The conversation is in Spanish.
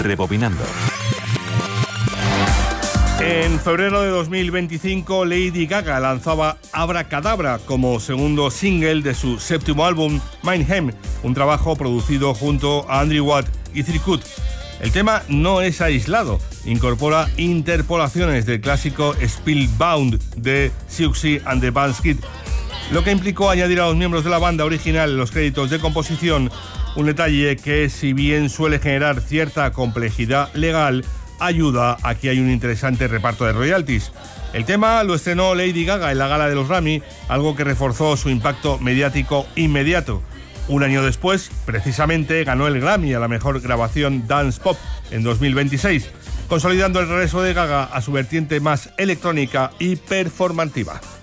Rebobinando. En febrero de 2025, Lady Gaga lanzaba Abracadabra como segundo single de su séptimo álbum, Mayhem, un trabajo producido junto a Andrew Watt y Circuit. El tema no es aislado, incorpora interpolaciones del clásico Spellbound de Siouxsie and the Banshees, lo que implicó añadir a los miembros de la banda original en los créditos de composición, un detalle que, si bien suele generar cierta complejidad legal, ayuda a que haya un interesante reparto de royalties. El tema lo estrenó Lady Gaga en la gala de los Grammy, algo que reforzó su impacto mediático inmediato. Un año después, precisamente, ganó el Grammy a la mejor grabación Dance Pop en 2026, consolidando el regreso de Gaga a su vertiente más electrónica y performativa.